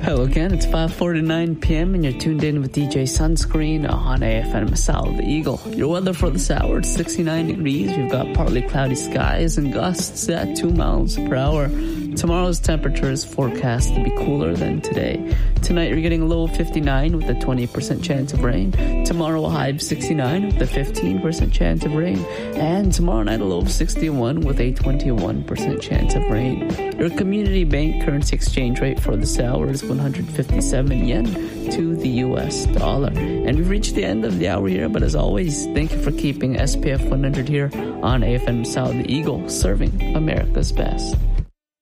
Hello again, it's 5:49 p.m. and you're tuned in with DJ Sunscreen on AFM South the Eagle. Your weather for this hour, it's 69 degrees. We've got partly cloudy skies and gusts at 2 miles per hour. Tomorrow's temperature is forecast to be cooler than today. Tonight you're getting a low of 59 with a 20% chance of rain. Tomorrow a high of 69 with a 15% chance of rain. And tomorrow night a low of 61 with a 21% chance of rain. Your community bank currency exchange rate for this hour is 157 yen to the US dollar. And we've reached the end of the hour here, but as always, thank you for keeping SPF 100 here on AFM South the Eagle, serving America's best.